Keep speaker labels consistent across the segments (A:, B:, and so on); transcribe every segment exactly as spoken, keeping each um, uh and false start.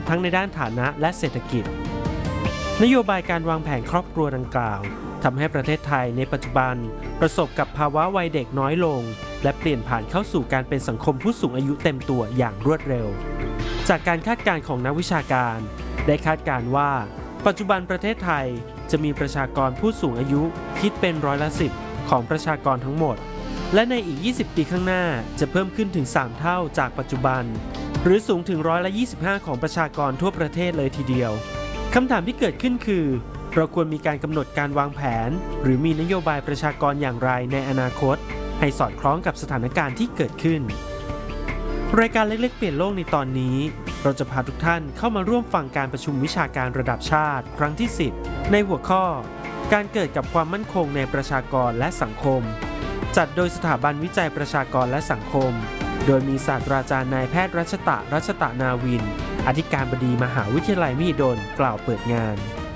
A: ทั้งในด้านฐานะและเศรษฐกิจนโยบายการวางแผนครอบครัวดังกล่าวทำให้ประเทศไทยในปัจจุบันประสบกับภาวะวัยเด็กน้อยลงและเปลี่ยนผ่านเข้าสู่การเป็นสังคมผู้สูงอายุเต็มตัวอย่างรวดเร็วจากการคาดการณ์ของนักวิชาการได้คาดการณ์ว่าปัจจุบันประเทศไทยจะมีประชากรผู้สูงอายุคิดเป็นร้อยละสิบของประชากรทั้งหมดและในอีกยี่สิบปีข้างหน้าจะเพิ่มขึ้นถึงสามเท่าจากปัจจุบันหรือสูงถึงร้อยละยี่สิบห้าของประชากรทั่วประเทศเลยทีเดียวคำถามที่เกิดขึ้นคือเราควรมีการกำหนดการวางแผนหรือมีนโยบายประชากรอย่างไรในอนาคตให้สอดคล้องกับสถานการณ์ที่เกิดขึ้นรายการเล็กๆเปลี่ยนโลกในตอนนี้เราจะพาทุกท่านเข้ามาร่วมฟังการประชุมวิชาการระดับชาติครั้งที่สิบในหัวข้อการเกิดกับความมั่นคงในประชากรและสังคมจัดโดยสถาบันวิจัยประชากรและสังคมโดยมีศาสตราจารย์นายแพทย์รัชตะรัชตะนาวินอธิการบดีมหาวิทยาลัยมหิดลกล่าวเปิดงาน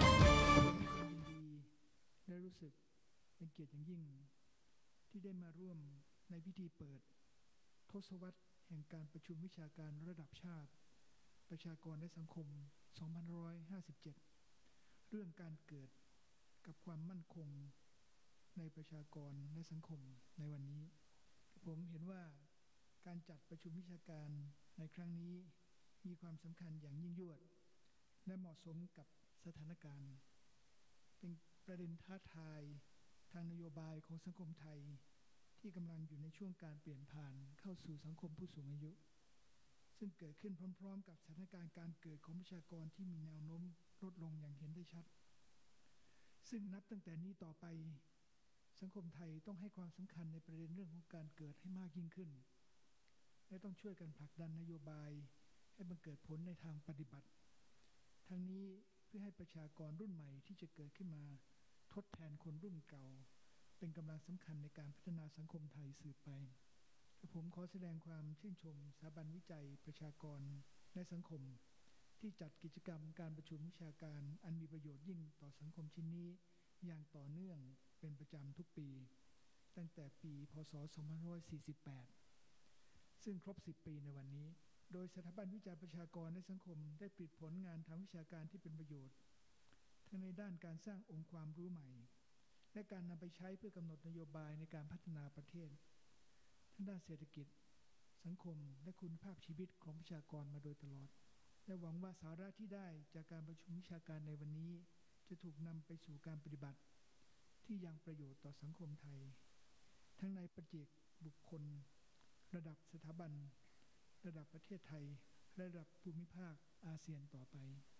B: ได้รู้สึกเป็นเกียรติอย่างยิ่งที่ได้มาร่วมในพิธีเปิดทศวรรษแห่งการประชุมวิชาการระดับชาติประชากรและสังคม สองพันห้าร้อยห้าสิบเจ็ด เรื่องการเกิดกับความมั่นคงในประชากรและสังคมในวันนี้ผมเห็นว่าการจัดประชุมวิชาการในครั้งนี้มีความสำคัญอย่างยิ่งยวดและเหมาะสมกับสถานการณ์เป็นประเด็นท้าทายทางนโยบายของสังคมไทยที่กำลังอยู่ในช่วงการเปลี่ยนผ่านเข้าสู่สังคมผู้สูงอายุซึ่งเกิดขึ้นพร้อมๆกับสถานการณ์การเกิดของประชากรที่มีแนวโน้มลดลงอย่างเห็นได้ชัดซึ่งนับตั้งแต่นี้ต่อไปสังคมไทยต้องให้ความสำคัญในประเด็นเรื่องของการเกิดให้มากยิ่งขึ้นและต้องช่วยกันผลักดันนโยบายให้มันเกิดผลในทางปฏิบัติทั้งนี้เพื่อให้ประชากรรุ่นใหม่ที่จะเกิดขึ้นมาทดแทนคนรุ่นเก่าเป็นกำลังสำคัญในการพัฒนาสังคมไทยสืบไปผมขอแสดงความชื่นชมสถาบันวิจัยประชากรและสังคมที่จัดกิจกรรมการประชุมวิชาการอันมีประโยชน์ยิ่งต่อสังคมชิ้นนี้อย่างต่อเนื่องเป็นประจำทุกปีตั้งแต่ปีพ.ศ. สองพันห้าร้อยสี่สิบแปดซึ่งครบสิบปีในวันนี้โดยสถาบันวิจัยประชากรและสังคมได้ผลิตผลงานทางวิชาการที่เป็นประโยชน์ทั้งในด้านการสร้างองค์ความรู้ใหม่และการนำไปใช้เพื่อกำหนดนโยบายในการพัฒนาประเทศทั้งด้านเศรษฐกิจสังคมและคุณภาพชีวิตของประชากรมาโดยตลอดและหวังว่าสาระที่ได้จากการประชุมวิชาการในวันนี้จะถูกนำไปสู่การปฏิบัติที่ยังประโยชน์ต่อสังคมไทยทั้งในปัจเจกบุคคลระดับสถาบันระดับประเทศไทยและระดับภูมิภาคอาเซียนต่อไป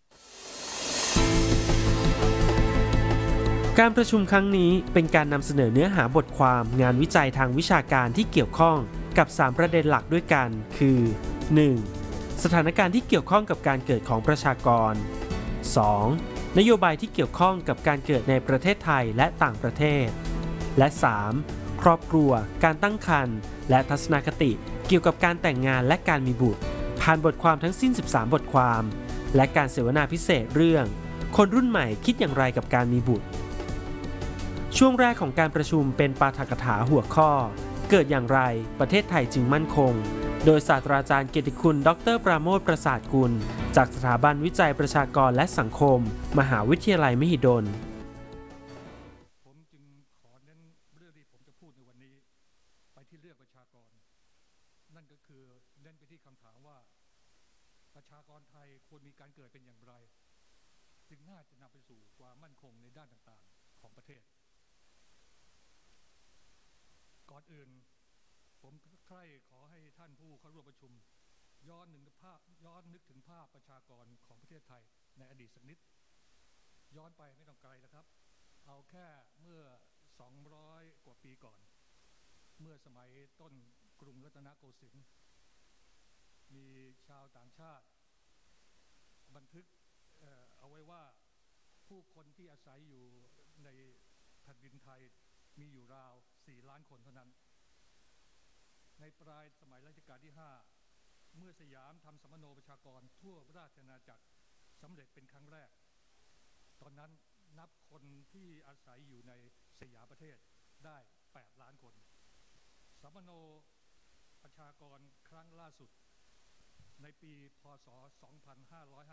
A: การประชุมครั้งนี้เป็นการนำเสนอเนื้อหาบทความงานวิจัยทางวิชาการที่เกี่ยวข้องกับสามประเด็นหลักด้วยกันคือ หนึ่ง. สถานการณ์ที่เกี่ยวข้องกับการเกิดของประชากร สอง. นโยบายที่เกี่ยวข้องกับการเกิดในประเทศไทยและต่างประเทศและ สาม. ครอบครัวการตั้งครรภ์และทัศนคติเกี่ยวกับการแต่งงานและการมีบุตรผ่านบทความทั้งสิ้นสิบสามบทความและการเสวนาพิเศษเรื่องคนรุ่นใหม่คิดอย่างไรกับการมีบุตรช่วงแรกของการประชุมเป็นปาฐกถาหัวข้อเกิดอย่างไรประเทศไทยจึงมั่นคงโดยศาสตราจารย์เกียรติคุณดร.ปราโมชประสาทกุลจากสถาบันวิจัยประชากรและสังคมมหาวิทยาลัยมหิดล
C: ผมจึงขอเน้นเรื่องที่ผมจะพูดในวันนี้ไปที่เรื่องประชากรนั่นก็คือเน้นไปที่คำถามว่าประชากรไทยควรมีการเกิดเป็นอย่างไรจึงน่าจะนำไปสู่ความมั่นคงในด้านต่างๆของประเทศก่อนอื่นผมใคร่ขอให้ท่านผู้เข้าร่วมประชุมย้อนหนึ่งภาพย้อนนึกถึงภาพประชากรของประเทศไทยในอดีตสักนิดย้อนไปไม่ต้องไกลนะครับเอาแค่เมื่อสองร้อยกว่าปีก่อนเมื่อสมัยต้นกรุงรัตนโกสินทร์มีชาวต่างชาติบันทึก เอ่อ เอาไว้ว่าผู้คนที่อาศัยอยู่ในแผ่นดินไทยมีอยู่ราวสี่ล้านคนเท่านั้นในปลายสมัยรัชกาลที่ห้าเมื่อสยามทำสัมมโนประชากรทั่วราชอาณาจักรสำเร็จเป็นครั้งแรกตอนนั้นนับคนที่อาศัยอยู่ในสยามประเทศได้แปดล้านคนสัมมโนประชากรครั้งล่าสุดในปีพ.ศ. สองพันห้าร้อย